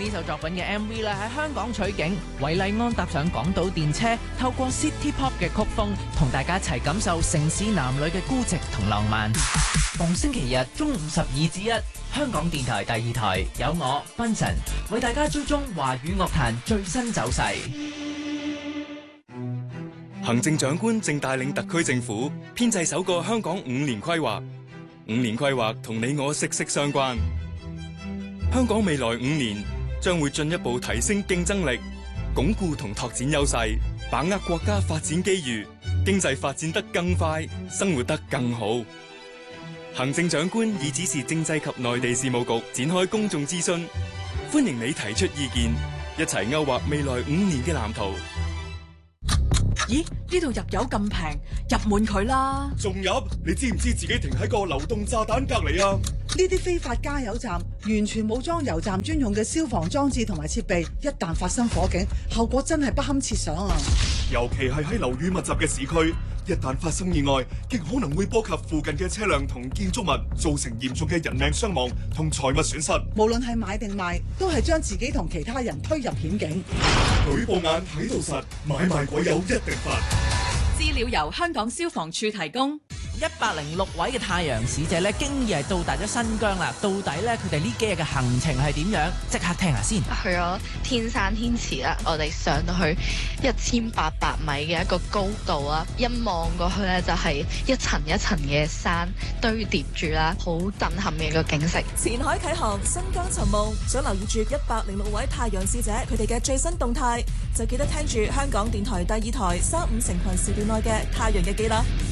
呢首作品嘅 MV 咧喺香港取景，韋禮安搭上港島電車，透過 City Pop 嘅曲風，同大家一齊感受城市男女嘅孤寂同浪漫。逢星期日中午12至1，香港電台第2台有我賓神為大家追蹤華語樂壇最新走勢。 行政長官正帶領特區政府編製首個香港5年規劃，5年規劃同你我息息相關。香港未來5年將會進一步提升競爭力，鞏固同拓展優勢，把握國家發展機遇，經濟發展得更快，生活得更好。行政長官已指示政制及內地事務局展開公眾諮詢，歡迎你提出意見，一齊勾畫未來5年嘅藍圖。 咦？呢度入油咁平，入滿佢啦！ 仲入？你知唔知自己停喺個流動炸彈隔離啊？ 呢啲非法加油站完全冇裝油站專用嘅消防裝置同埋設備，一旦發生火警，後果真係不堪設想啊！ 尤其係喺樓宇密集嘅市區，一旦發生意外，極可能會波及附近嘅車輛同建築物，造成嚴重嘅人命傷亡同財物損失。 無論係買定賣，都係將自己同其他人推入險境。 舉報眼睇到實，買賣鬼友一定罰。 資料由香港消防處提供。 106位嘅太陽使者咧，經已係到達咗新疆啦。到底咧，佢哋呢幾日嘅行程係點樣？即刻聽下先。 去咗天山天池啦，我哋上到去1800米嘅一個高度啦，一望過去咧就係一層一層嘅山堆疊住啦，好震撼嘅一個景色。 前海啟航，新疆尋夢，想留意住106位太陽使者佢哋嘅最新動態，就記得聽住香港電台第2台3、5成群時段內嘅太陽日記啦。